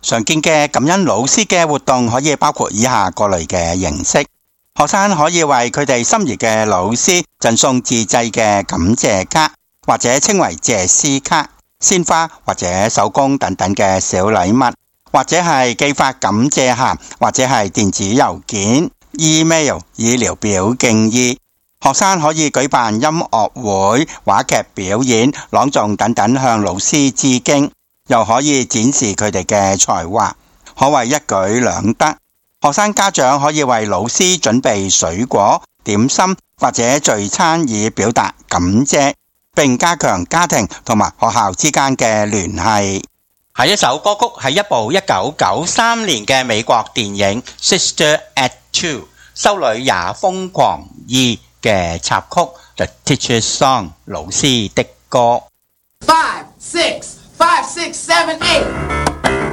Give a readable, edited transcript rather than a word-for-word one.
常見嘅感恩老師嘅活動可以包括以下各類嘅形式。學生可以為佢哋心儀嘅老師贈送自製嘅感謝卡，或者稱為謝師卡、鮮花或者手工等等嘅小禮物，或者係寄發感謝函，或者係電子郵件、email 以聊表敬意。學生可以舉辦音樂會、話劇表演、朗誦等等向老師致敬，又可以展示佢哋嘅才華，可謂一舉兩得。學生家長可以為老師準備水果、點心或者聚餐以表達感謝，並加強家庭同埋學校之間嘅聯繫。下一首歌曲係一部1993年嘅美國電影《Sister Act 2》修女也瘋狂2嘅插曲《The Teacher's Song》老師的歌。 5, 6, 5, 6, 7, 8